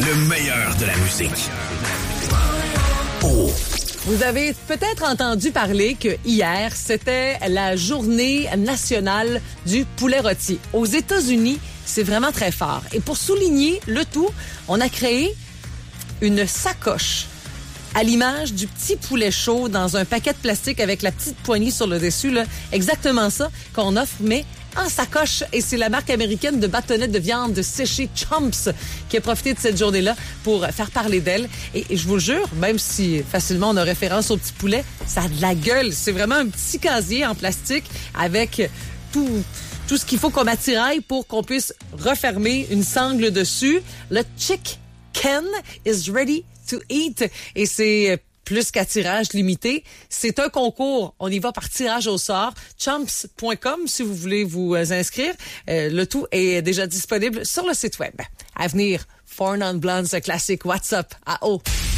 Le meilleur de la musique. Oh. Vous avez peut-être entendu parler que hier, c'était la journée nationale du poulet rôti. Aux États-Unis, c'est vraiment très fort. Et pour souligner le tout, on a créé une sacoche à l'image du petit poulet chaud dans un paquet de plastique avec la petite poignée sur le dessus. Là. Exactement ça qu'on offre, mais en sacoche. Et c'est la marque américaine de bâtonnets de viande séchée Chomps qui a profité de cette journée-là pour faire parler d'elle. Et je vous jure, même si facilement on a référence au petit poulet, ça a de la gueule. C'est vraiment un petit casier en plastique avec tout ce qu'il faut comme attirail pour qu'on puisse refermer une sangle dessus. Le Chicken is ready to eat. Et c'est plus qu'à tirage limité. C'est un concours. On y va par tirage au sort. Chomps.com si vous voulez vous inscrire. Le tout est déjà disponible sur le site web. À venir, Four Non Blondes, classique What's Up à O.